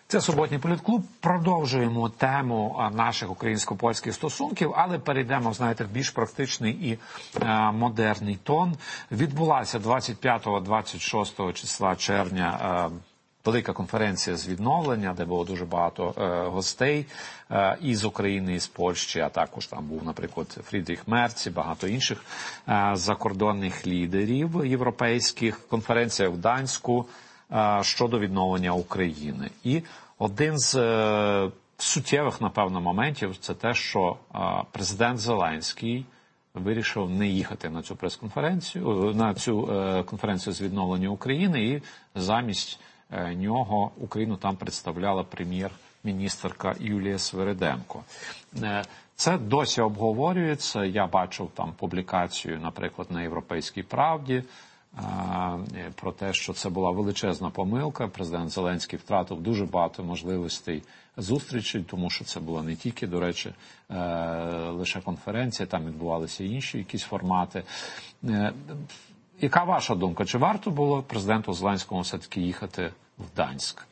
Це суботній політклуб. Продовжуємо тему наших українсько-польських стосунків, але перейдемо, знаєте, в більш практичний і модерний тон. Відбулася 25-26 числа червня велика конференція з відновлення, де було дуже багато гостей із України, із Польщі, а також там був, наприклад, Фрідріх Мерц і багато інших закордонних лідерів європейських. Конференція в Гданську щодо відновлення України. І один з суттєвих, напевно, моментів – це те, що президент Зеленський вирішив не їхати на цю прес-конференцію, на цю конференцію з відновлення України, і замість нього Україну там представляла прем'єр-міністерка Юлія Свериденко. Це досі обговорюється. Я бачив там публікацію, наприклад, на «Європейській правді», про те, що це була величезна помилка. Президент Зеленський втратив дуже багато можливостей зустрічей, тому що це була не тільки, до речі, лише конференція, там відбувалися інші якісь формати. Яка ваша думка? Чи варто було президенту Зеленському все-таки їхати в Гданськ?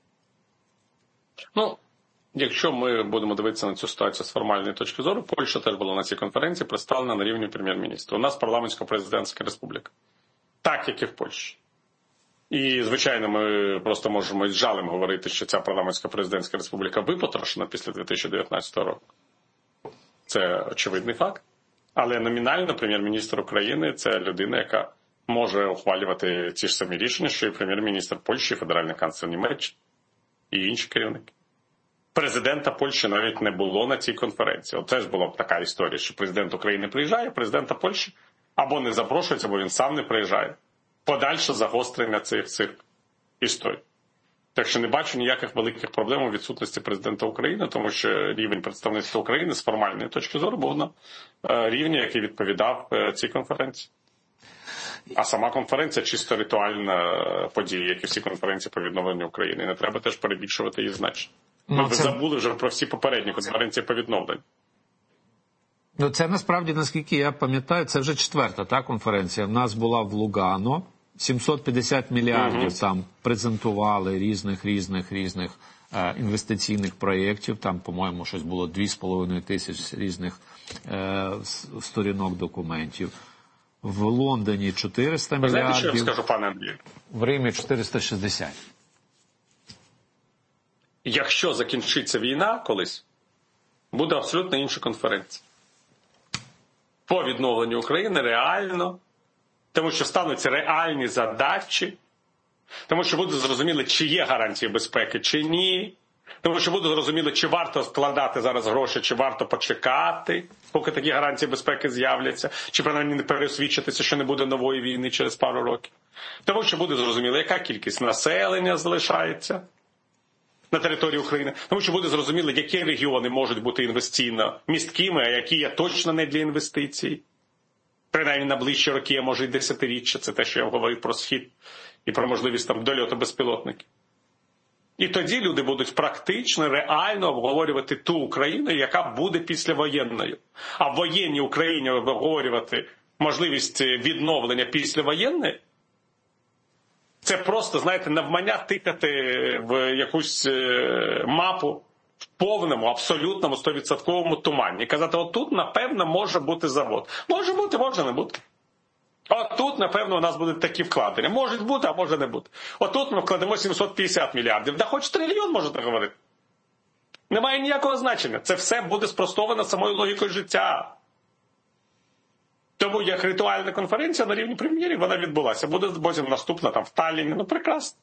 Якщо ми будемо дивитися на цю ситуацію з формальної точки зору, Польща теж була на цій конференції представлена на рівні прем'єр-міністра. У нас парламентсько-президентська республіка. Так, як і в Польщі. І, звичайно, ми просто можемо з жалем говорити, що ця парламентсько-президентська республіка випотрошена після 2019 року. Це очевидний факт. Але номінально прем'єр-міністр України – це людина, яка може ухвалювати ті ж самі рішення, що і прем'єр-міністр Польщі, федеральний канцлер Німеччини і інші керівники. Президента Польщі навіть не було на цій конференції. От це ж була б така історія, що президент України приїжджає, президента Польщі або не запрошується, або він сам не приїжджає. Подальше загострення цих історій. Так що не бачу ніяких великих проблем у відсутності президента України, тому що рівень представництва України з формальної точки зору був на рівні, який відповідав цій конференції. А сама конференція чисто ритуальна подія, як і всі конференції по відновленню України. І не треба теж перебільшувати її значення. Ми забули вже про всі попередні конференції по відновленню. Це насправді, наскільки я пам'ятаю, це вже четверта конференція. В нас була в Лугано. 750 мільярдів там презентували різних інвестиційних проєктів. Там, по-моєму, щось було 2,5 тисяч різних сторінок документів. В Лондоні 400 мільярдів. Ви знаєте, що я вам скажу, пане Андрію? В Римі 460. Якщо закінчиться війна колись, буде абсолютно інша конференція. По відновленню України реально, тому що стануться реальні задачі, тому що буде зрозуміло, чи є гарантії безпеки, чи ні, тому що буде зрозуміло, чи варто вкладати зараз гроші, чи варто почекати, поки такі гарантії безпеки з'являться, чи принаймні не пересвідчитися, що не буде нової війни через пару років. Тому що буде зрозуміло, яка кількість населення залишається на території України, тому що буде зрозуміло, які регіони можуть бути інвестиційно місткими, а які є точно не для інвестицій. Принаймні на ближчі роки, а може й десятиріччя, це те, що я говорив про Схід і про можливість там дольоту безпілотників. І тоді люди будуть практично, реально обговорювати ту Україну, яка буде післявоєнною. А в воєнній Україні обговорювати можливість відновлення післявоєнної, це просто, знаєте, навмання тикати в якусь мапу в повному, абсолютному, 100% тумані. І казати, отут, напевно, може бути завод. Може бути, може не бути. Отут, напевно, у нас будуть такі вкладення. Можуть бути, а може не бути. Отут ми вкладемо 750 мільярдів. Да хоч трильйон можете говорити. Немає ніякого значення. Це все буде спростовано самою логікою життя. Тому як ритуальна конференція на рівні прем'єрів, вона відбулася. Буде потім наступна там в Талліні. Прекрасно.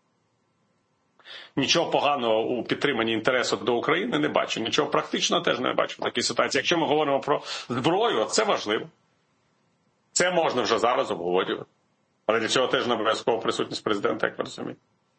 Нічого поганого у підтриманні інтересу до України не бачу. Нічого практичного теж не бачу в такій ситуації. Якщо ми говоримо про зброю, це важливо. Це можна вже зараз обговорювати. Але для цього теж не обов'язково присутність президента, як ви розумієте.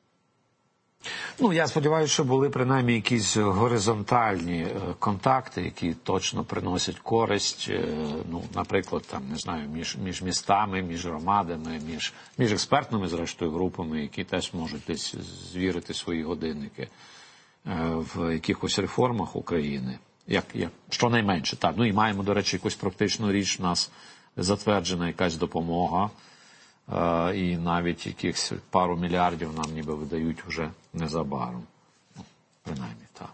Я сподіваюся, що були принаймні якісь горизонтальні контакти, які точно приносять користь, наприклад, там, не знаю, між містами, між громадами, між експертними, зрештою, групами, які теж можуть десь звірити свої годинники в якихось реформах України. Щонайменше, так. І маємо, до речі, якусь практичну річ, в нас затверджена якась допомога, і навіть якихось пару мільярдів нам ніби видають вже незабаром. Принаймні, так.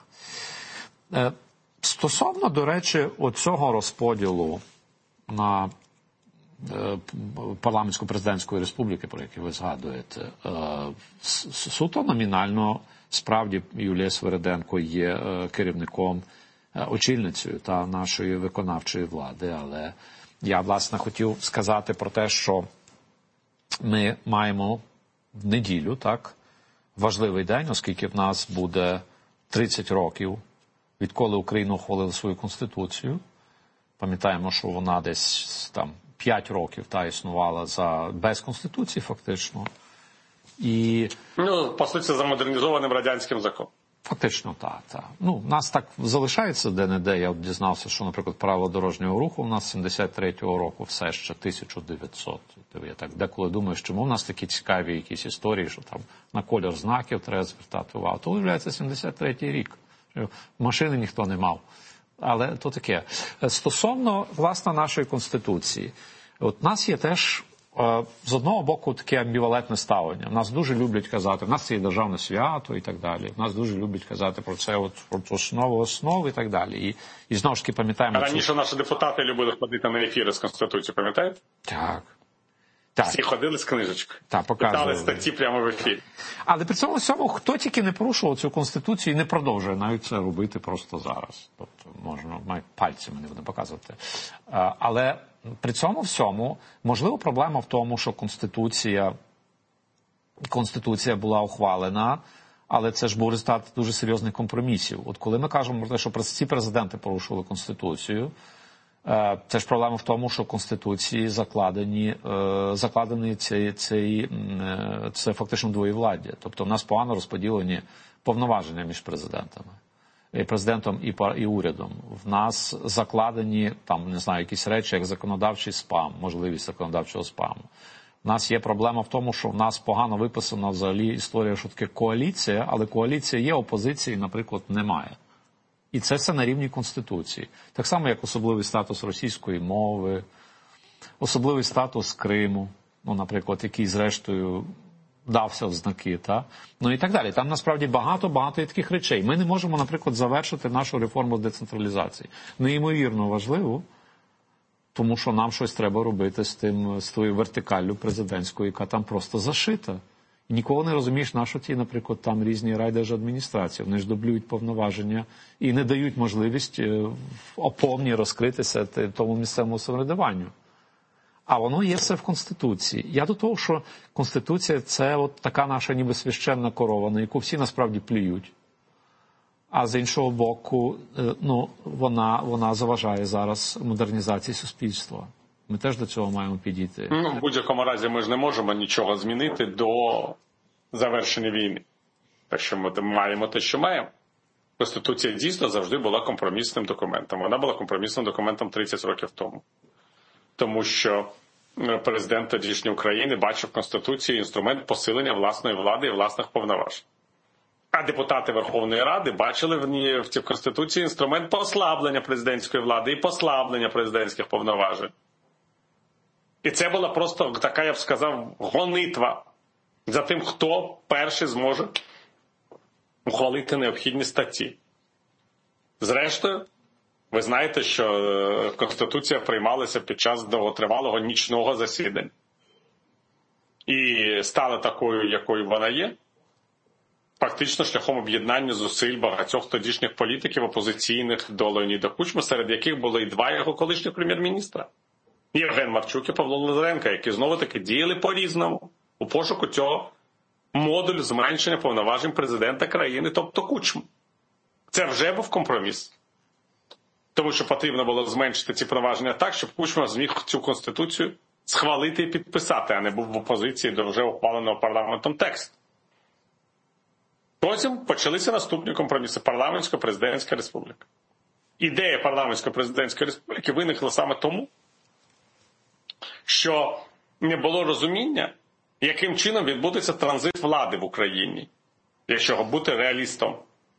Стосовно, до речі, оцього розподілу на парламентсько-президентської республіки, про який ви згадуєте, суто номінально, справді, Юлія Свириденко є керівником, очільницею та нашої виконавчої влади, але я, власне, хотів сказати про те, що ми маємо в неділю, так, важливий день, оскільки в нас буде 30 років, відколи Україна ухвалила свою Конституцію. Пам'ятаємо, що вона десь там 5 років існувала без Конституції, фактично. І... по суті, за модернізованим радянським законом. Фактично, так. У нас так залишається де-не-де. Я дізнався, що, наприклад, правило дорожнього руху у нас 73-го року все ще 1900. Я так деколи думаю, що у нас такі цікаві якісь історії, що там на кольор знаків треба звертати увагу. То виявляється 73-й рік. Машини ніхто не мав. Але то таке. Стосовно, власне, нашої Конституції. От нас є теж, з одного боку, таке амбівалентне ставлення. Нас дуже люблять казати, в нас це є державне свято і так далі. Нас дуже люблять казати про це, про основу основ і так далі. І знову ж таки пам'ятаємо... Раніше наші депутати любили ходити на ефіри з Конституцією, пам'ятаєте? Так. Всі ходили з книжечкою. Питали статті прямо в ефірі. Але при цьому всьому, хто тільки не порушував цю Конституцію і не продовжує навіть це робити просто зараз. Тобто, можна навіть пальцями не буде показувати. Але при цьому всьому, можливо, проблема в тому, що Конституція була ухвалена, але це ж був результат дуже серйозних компромісів. От коли ми кажемо про те, що всі президенти порушували Конституцію, це ж проблема в тому, що в Конституції закладені це фактично двоєвладдя. Тобто в нас погано розподілені повноваження між президентом і урядом. В нас закладені, не знаю, якісь речі, як законодавчий спам, можливість законодавчого спаму. У нас є проблема в тому, що в нас погано виписана взагалі історія, що таке коаліція, але коаліція є, опозиції, наприклад, немає. І це все на рівні Конституції. Так само, як особливий статус російської мови, особливий статус Криму, наприклад, який, зрештою, дався в знаки, і так далі. Там, насправді, багато таких речей. Ми не можемо, наприклад, завершити нашу реформу децентралізації. Неймовірно важливо, тому що нам щось треба робити з тою вертикаллю президентською, яка там просто зашита. І ніколи не розумієш, на що ті, наприклад, там різні райдержадміністрації. Вони ж дублюють повноваження і не дають можливість оповні розкритися тому місцевому самоврядуванню. А воно є все в Конституції. Я до того, що Конституція – це от така наша ніби священна корова, на яку всі насправді плюють. А з іншого боку, вона заважає зараз модернізації суспільства. Ми теж до цього маємо підійти. В будь-якому разі ми ж не можемо нічого змінити до завершення війни. Так що ми маємо те, що маємо. Конституція дійсно завжди була компромісним документом. Вона була компромісним документом 30 років тому. Тому що президент тодішньої України бачив в Конституції інструмент посилення власної влади і власних повноважень. А депутати Верховної Ради бачили в цій Конституції інструмент послаблення президентської влади і послаблення президентських повноважень. І це була просто така, я б сказав, гонитва за тим, хто перший зможе ухвалити необхідні статті. Зрештою, ви знаєте, що Конституція приймалася під час довготривалого нічного засідання. І стала такою, якою вона є, фактично шляхом об'єднання зусиль багатьох тодішніх політиків опозиційних до Леоніда Кучми, серед яких були і два його колишніх прем'єр-міністра. Євген Марчук і Павло Лазаренко, які знову-таки діяли по-різному у пошуку цього модулю зменшення повноважень президента країни, тобто Кучми. Це вже був компроміс. Тому що потрібно було зменшити ці повноваження так, щоб Кучма зміг цю Конституцію схвалити і підписати, а не був в опозиції до вже ухваленого парламентом тексту. Потім почалися наступні компроміси. Парламентсько-президентська республіка. Ідея парламентсько-президентської республіки виникла саме тому, що не було розуміння, яким чином відбудеться транзит влади в Україні, якщо бути реалістом.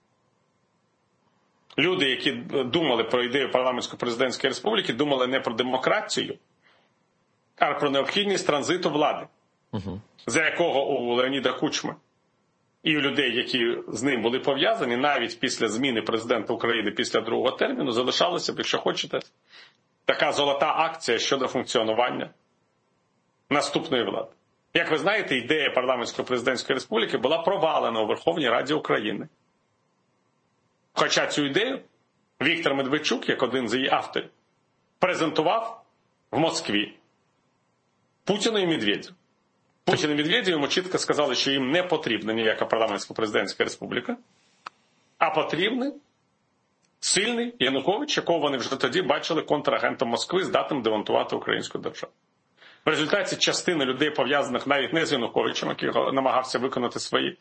Люди, які думали про ідею парламентсько-президентської республіки, думали не про демократію, а про необхідність транзиту влади, за якого у Леоніда Кучми і у людей, які з ним були пов'язані, навіть після зміни президента України після другого терміну, залишалося б, якщо хочете, така золота акція щодо функціонування наступної влади. Як ви знаєте, ідея парламентсько-президентської республіки була провалена у Верховній Раді України. Хоча цю ідею Віктор Медведчук, як один з її авторів, презентував в Москві Путіну і Медведєву. Путін і Медведєв йому чітко сказали, що їм не потрібна ніяка парламентсько-президентська республіка, а потрібний сильний Янукович, якого вони вже тоді бачили контрагентом Москви, здатним демонтувати українську державу. В результаті частина людей, пов'язаних навіть не з Януковичем, який намагався виконати свої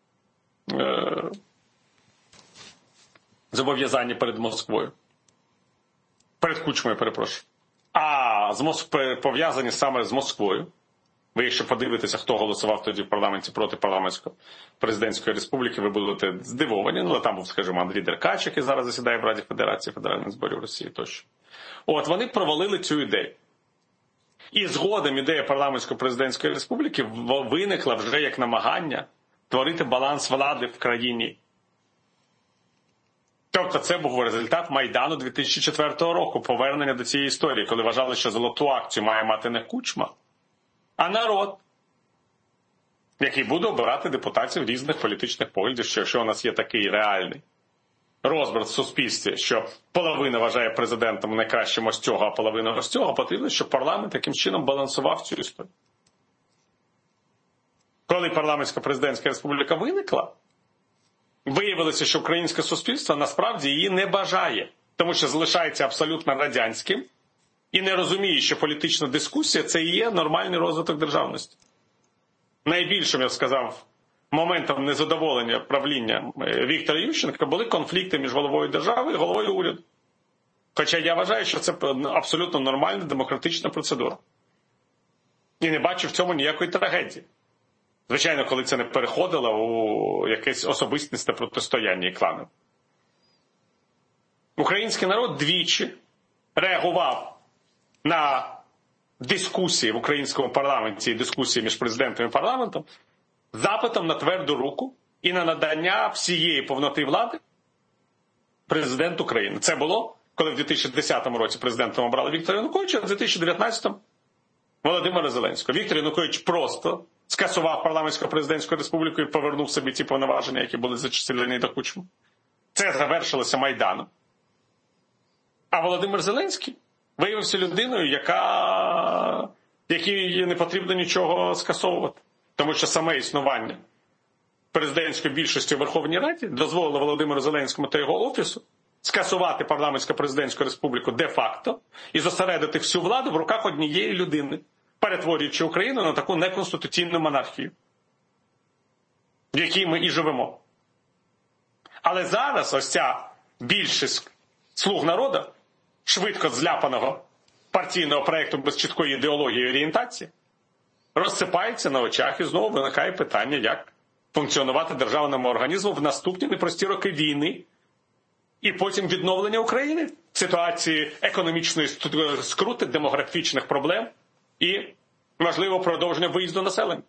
зобов'язання перед Москвою, перед Кучмою, перепрошую, а пов'язані саме з Москвою. Ви, якщо подивитеся, хто голосував тоді в парламенті проти парламентсько-президентської республіки, ви будете здивовані. Але там був, скажімо, Андрій Деркач, який зараз засідає в Раді Федерації Федеральних зборів Росії тощо. От, вони провалили цю ідею. І згодом ідея парламентсько-президентської республіки виникла вже як намагання творити баланс влади в країні. Тобто це був результат Майдану 2004 року, повернення до цієї історії, коли вважали, що золоту акцію має мати не Кучма, а народ, який буде обирати депутатів різних політичних поглядів, що якщо у нас є такий реальний розбрат в суспільстві, що половина вважає президентом найкращим ось цього, а половина ось цього, потрібно, щоб парламент таким чином балансував цю історію. Коли парламентсько-президентська республіка виникла, виявилося, що українське суспільство насправді її не бажає, тому що залишається абсолютно радянським і не розуміє, що політична дискусія – це і є нормальний розвиток державності. Найбільшим, я б сказав, моментом незадоволення правління Віктора Ющенка були конфлікти між головою держави і головою уряду. Хоча я вважаю, що це абсолютно нормальна демократична процедура. І не бачу в цьому ніякої трагедії. Звичайно, коли це не переходило у якесь особистісне протистояння і клани. Український народ двічі реагував на дискусії в українському парламенті, дискусії між президентом і парламентом, запитом на тверду руку і на надання всієї повноти влади президенту України. Це було, коли в 2010 році президентом обрали Віктора Януковича, а в 2019 Володимира Зеленського. Віктор Янукович просто скасував парламентсько-президентську республіку і повернув собі ті повноваження, які були зачислені до Кучми. Це завершилося Майданом. А Володимир Зеленський виявився людиною, якій не потрібно нічого скасовувати. Тому що саме існування президентської більшості у Верховній Раді дозволило Володимиру Зеленському та його офісу скасувати парламентсько-президентську республіку де-факто і зосередити всю владу в руках однієї людини, перетворюючи Україну на таку неконституційну монархію, в якій ми і живемо. Але зараз ось ця більшість слуг народу, швидко зляпаного партійного проєкту без чіткої ідеології і орієнтації, розсипається на очах і знову виникає питання, як функціонувати державному організму в наступні непрості роки війни і потім відновлення України в ситуації економічної скрути, демографічних проблем і, можливо, продовження виїзду населення.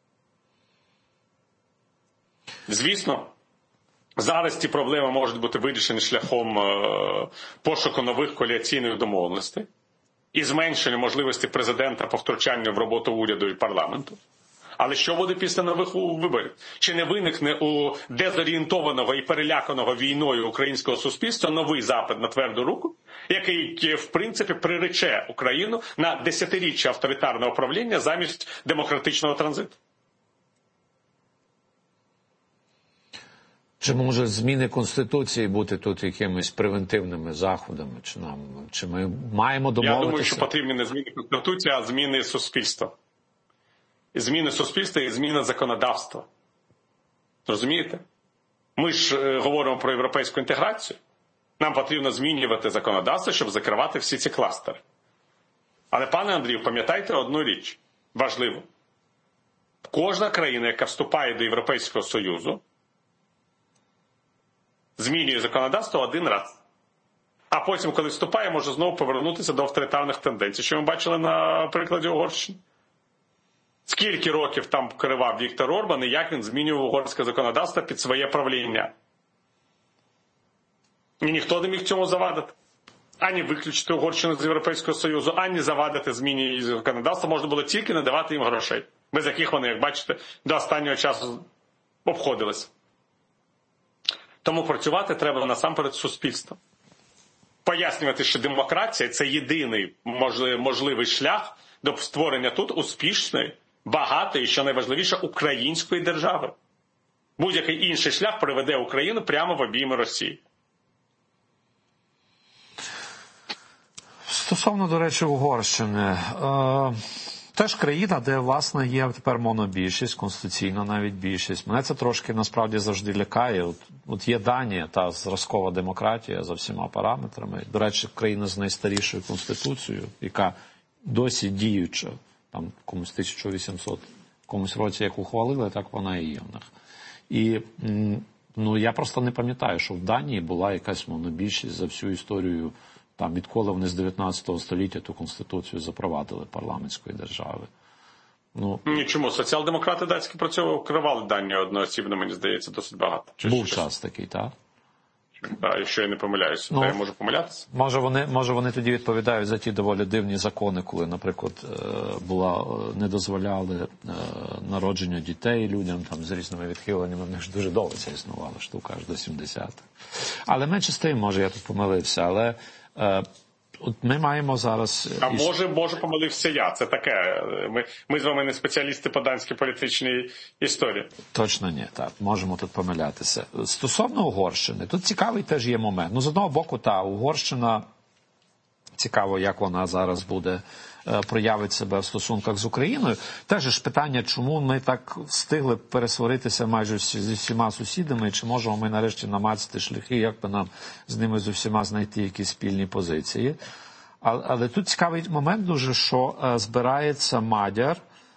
Звісно, зараз ці проблеми можуть бути вирішені шляхом пошуку нових коаліційних домовленостей і зменшення можливості президента по втручанню в роботу уряду і парламенту. Але що буде після нових виборів? Чи не виникне у дезорієнтованого і переляканого війною українського суспільства новий запит на тверду руку, який, в принципі, прирече Україну на десятиріччя авторитарного правління замість демократичного транзиту? Чи може зміни Конституції бути тут якимись превентивними заходами? Чи ми маємо домовитися? Я думаю, що потрібні не зміни Конституції, а зміни суспільства. І зміни суспільства і зміна законодавства. Розумієте? Ми ж говоримо про європейську інтеграцію. Нам потрібно змінювати законодавство, щоб закривати всі ці кластери. Але, пане Андрію, пам'ятайте одну річ важливу. Кожна країна, яка вступає до Європейського Союзу, змінює законодавство один раз. А потім, коли вступає, може знову повернутися до авторитарних тенденцій, що ми бачили на прикладі Угорщини. Скільки років там керував Віктор Орбан і як він змінював угорське законодавство під своє правління. І ніхто не міг цьому завадити. Ані виключити Угорщину з Європейського Союзу, ані завадити зміні її законодавства. Можна було тільки не давати їм грошей, без яких вони, як бачите, до останнього часу обходились. Тому працювати треба насамперед з суспільством. Пояснювати, що демократія – це єдиний можливий шлях до створення тут успішної, багатої, що найважливіше, української держави. Будь-який інший шлях приведе Україну прямо в обійми Росії. Стосовно, до речі, Угорщини. Теж країна, де, власне, є тепер монобільшість, конституційна навіть більшість. Мене це трошки, насправді, завжди лякає. От є Данія, та зразкова демократія за всіма параметрами. До речі, країна з найстарішою конституцією, яка досі діюча, там, в комусь 1800 комусь році, як ухвалили, так вона і є в них. І, я просто не пам'ятаю, що в Данії була якась монобільшість за всю історію. Там, відколи вони з 19 століття ту конституцію запровадили парламентської держави. Нічому, соціал-демократи датські керували Данію одноосібно, мені здається, досить багато. Був час такий, так? Так, якщо я не помиляюся, то я можу помилятися. Може вони тоді відповідають за ті доволі дивні закони, коли, наприклад, не дозволяли народження дітей людям там з різними відхиленнями. В них ж дуже довго це існувала штука, аж до 70-х. Але менше з тим, може, я тут помилився, але от ми маємо зараз... А може помилився я. Це таке. Ми з вами не спеціалісти по данській політичній історії. Точно ні, так. Можемо тут помилятися. Стосовно Угорщини, тут цікавий теж є момент. З одного боку, Угорщина, цікаво, як вона зараз буде проявить себе в стосунках з Україною. Теж ж питання, чому ми так встигли пересваритися майже зі всіма сусідами, і чи можемо ми нарешті намацати шляхи, як би нам з ними з усіма знайти якісь спільні позиції. Але тут цікавий момент дуже, що збирається Мадяр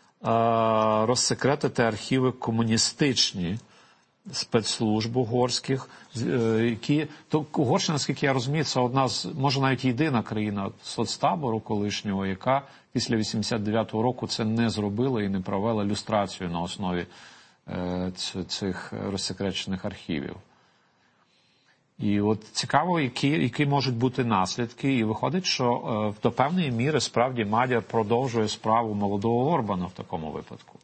розсекретити архіви комуністичні спецслужб угорських, Угорщина, наскільки я розумію, це одна з, може навіть єдина країна соцтабору колишнього, яка після 89-го року це не зробила і не провела люстрацію на основі цих розсекречених архівів. І от цікаво, які можуть бути наслідки, і виходить, що до певної міри справді Мадяр продовжує справу молодого Орбана в такому випадку.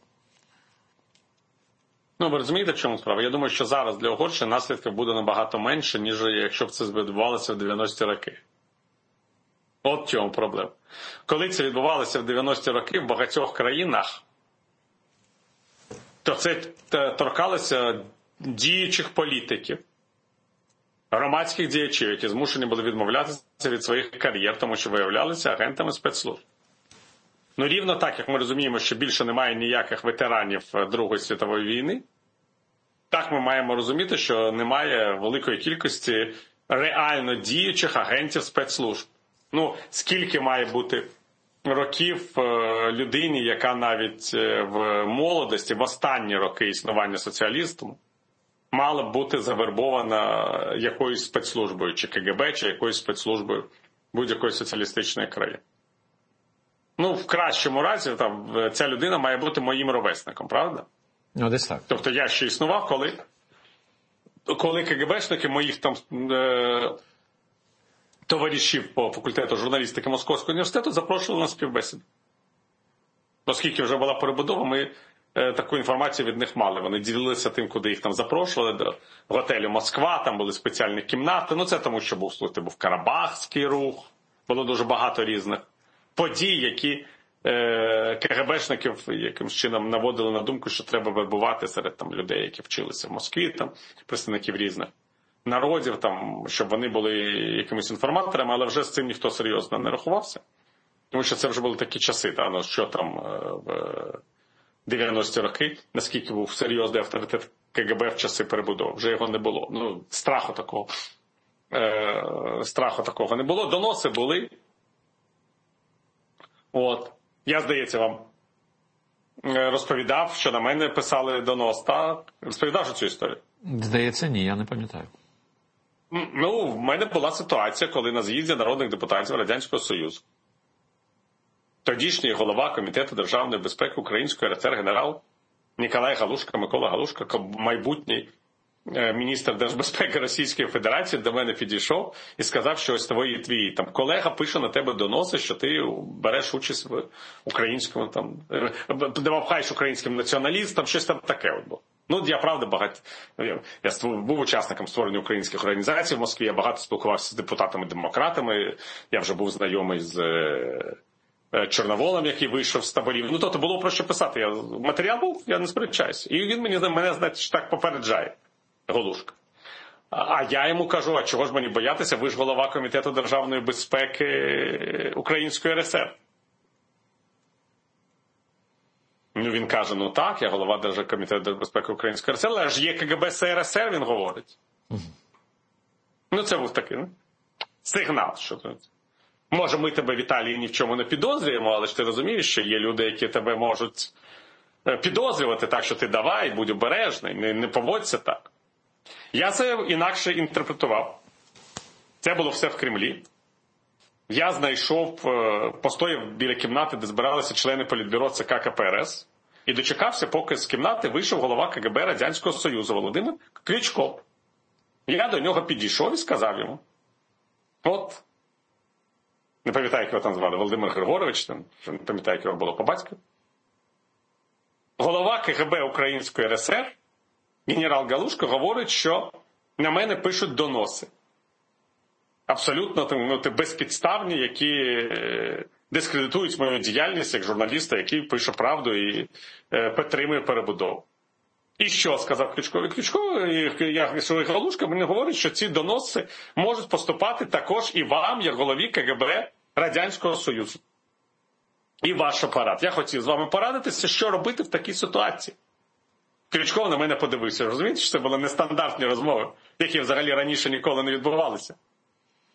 Ви розумієте, в чому справа? Я думаю, що зараз для Угорщини наслідків буде набагато менше, ніж якщо б це відбувалося в 90-ті роки. От в чому проблема. Коли це відбувалося в 90-ті роки в багатьох країнах, то це торкалося діючих політиків, громадських діячів, які змушені були відмовлятися від своїх кар'єр, тому що виявлялися агентами спецслужб. Рівно так, як ми розуміємо, що більше немає ніяких ветеранів Другої світової війни, так ми маємо розуміти, що немає великої кількості реально діючих агентів спецслужб. Скільки має бути років людині, яка навіть в молодості, в останні роки існування соціалізму, мала б бути завербована якоюсь спецслужбою, чи КГБ, чи якоюсь спецслужбою будь-якої соціалістичної країни. В кращому разі, ця людина має бути моїм ровесником, правда? Десь так. Тобто я ще існував, коли КГБшники моїх товаришів по факультету журналістики Московського університету запрошували на співбесіду. Оскільки вже була перебудова, ми таку інформацію від них мали. Вони ділилися тим, куди їх запрошували, до готелю Москва, там були спеціальні кімнати. Це тому, що був Карабахський рух, було дуже багато різних подій, які КГБшників якимось чином наводили на думку, що треба вербувати серед людей, які вчилися в Москві, представників різних народів, щоб вони були якимись інформаторами, але вже з цим ніхто серйозно не рахувався. Тому що це вже були такі часи, що в 90-ті роки, наскільки був серйозний авторитет КГБ в часи перебудови. Вже його не було. Страху такого не було. Доноси були. Я, здається, вам розповідав, що на мене писали донос, так? Розповідав же цю історію? Здається, ні, я не пам'ятаю. В мене була ситуація, коли на з'їзді народних депутатів Радянського Союзу тодішній голова Комітету державної безпеки Української РСР генерал Ніколай Галушка, Микола Галушка, майбутній міністр держбезпеки Російської Федерації, до мене підійшов і сказав, що ось твій там колега пише на тебе доноси, що ти береш участь в українському там, допомагаєш українським націоналістам, щось там таке от було. Ну, я правда я був учасником створення українських організацій в Москві, я багато спілкувався з депутатами-демократами, я вже був знайомий з Чорноволом, який вийшов з таборів. Ну, тобто було про що писати. Матеріал був, я не сперечаюся. І він мене, знаєте, так попереджає, Галушка. А я йому кажу, а чого ж мені боятися, ви ж голова Комітету державної безпеки Української РСР. Ну, він каже, ну так, я голова Комітету безпеки Української РСР, але ж є КГБ СРСР, він говорить. Ну, це був такий сигнал, що може ми тебе, Віталій, ні в чому не підозрюємо, але ж ти розумієш, що є люди, які тебе можуть підозрювати, так що ти давай, будь обережний, не поводься так. Я це інакше інтерпретував. Це було все в Кремлі. Я постояв біля кімнати, де збиралися члени Політбюро ЦК КПРС, і дочекався, поки з кімнати вийшов голова КГБ Радянського Союзу Володимир Кличко. Я до нього підійшов і сказав йому, от, не пам'ятаю, як його там звали, Володимир Григорович, не пам'ятаю, як його було по батькові, голова КГБ Української РСР, генерал Галушко, говорить, що на мене пишуть доноси. Абсолютно безпідставні, які дискредитують мою діяльність як журналіста, який пише правду і підтримує перебудову. І що, сказав Кличко? Кличко і Галушка мені говорить, що ці доноси можуть поступати також і вам, як голові КГБ Радянського Союзу. І ваш апарат. Я хотів з вами порадитися, що робити в такій ситуації. Кличко на мене подивився. Розумієте, що це були нестандартні розмови, які взагалі раніше ніколи не відбувалися.